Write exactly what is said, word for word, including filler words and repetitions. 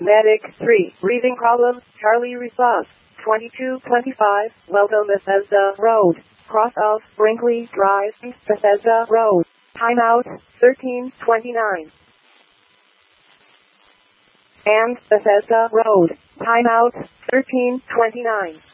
Medic three, breathing problem, Charlie response, twenty-two twenty-five, welcome Bethesda Road, cross of Brinkley Drive, Bethesda Road, timeout, thirteen twenty-nine. And Bethesda Road, timeout, thirteen twenty-nine.